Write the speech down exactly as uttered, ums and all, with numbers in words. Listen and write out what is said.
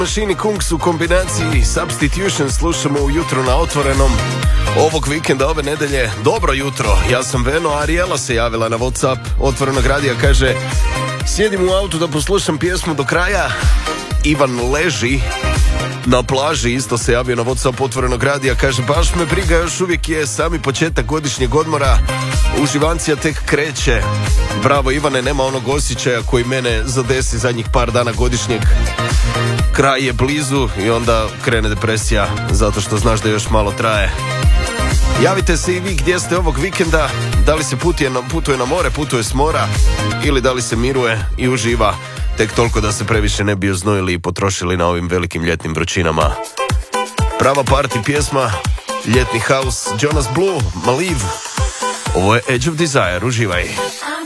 Machine Kungs u kombinaciji Substitution slušamo ujutro na otvorenom ovog vikenda, ove nedelje. Dobro jutro, ja sam Veno, Arijela se javila na WhatsApp Otvorenog radija, kaže: sjedim u autu da poslušam pjesmu do kraja. Ivan leži na plaži, isto se javio na WhatsApp Otvorenog radija, kaže: baš me briga, još uvijek je sami početak godišnjeg odmora, uživancija tek kreće. Bravo Ivane, nema onog osjećaja koji mene zadesi zadnjih par dana godišnjeg. Kraj je blizu i onda krene depresija, zato što znaš da još malo traje. Javite se i vi gdje ste ovog vikenda, da li se putuje na, putuje na more, putuje s mora, ili da li se miruje i uživa, tek toliko da se previše ne bi oznojili i potrošili na ovim velikim ljetnim vrućinama. Prava party pjesma, ljetni house, Jonas Blue, Maliv. Ovo je Edge of Desire, uživaj.